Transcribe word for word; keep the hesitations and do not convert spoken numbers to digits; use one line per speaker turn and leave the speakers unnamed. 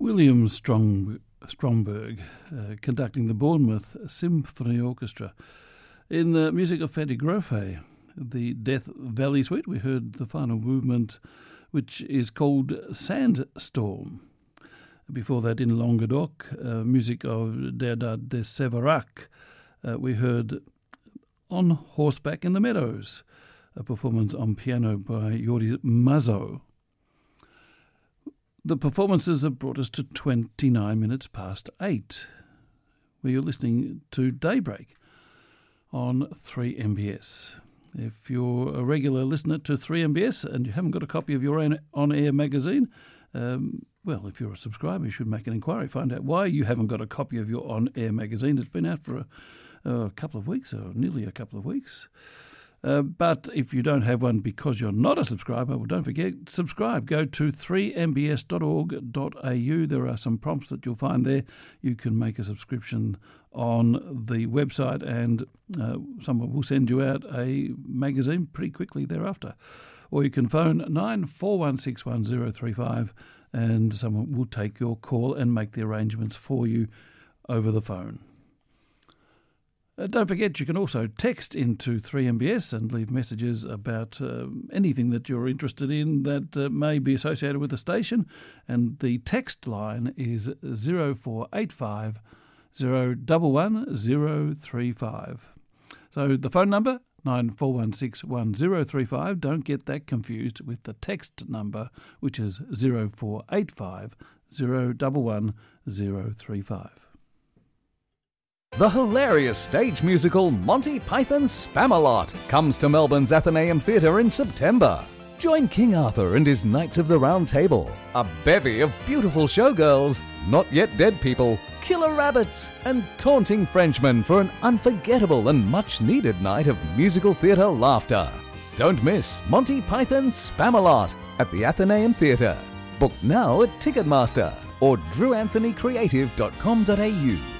William Strong, Stromberg uh, conducting the Bournemouth Symphony Orchestra. In the music of Fede Grofe, the Death Valley Suite, we heard the final movement, which is called Sandstorm. Before that, in Languedoc, uh, music of Déodat de Séverac, uh, we heard On Horseback in the Meadows, a performance on piano by Joris Mazzo. The performances have brought us to twenty-nine minutes past eight, where you're listening to Daybreak on three M B S. If you're a regular listener to three M B S and you haven't got a copy of your own on-air magazine, um, well, if you're a subscriber, you should make an inquiry, find out why you haven't got a copy of your on-air magazine. It's been out for a, a couple of weeks, or nearly a couple of weeks. Uh, but if you don't have one because you're not a subscriber, well, don't forget, subscribe. Go to three m b s dot org dot a u. There are some prompts that you'll find there. You can make a subscription on the website, and uh, someone will send you out a magazine pretty quickly thereafter. Or you can phone nine four one six one zero three five, and someone will take your call and make the arrangements for you over the phone. Uh, don't forget, you can also text into three M B S and leave messages about uh, anything that you're interested in that uh, may be associated with the station. And the text line is zero four eight five zero one one zero three five. So the phone number, nine four one six one zero three five. Don't get that confused with the text number, which is zero four eight five zero one one zero three five.
The hilarious stage musical Monty Python's Spamalot comes to Melbourne's Athenaeum Theatre in September. Join King Arthur and his Knights of the Round Table, a bevy of beautiful showgirls, not yet dead people, killer rabbits, and taunting Frenchmen for an unforgettable and much-needed night of musical theatre laughter. Don't miss Monty Python's Spamalot at the Athenaeum Theatre. Book now at Ticketmaster or drew anthony creative dot com dot a u.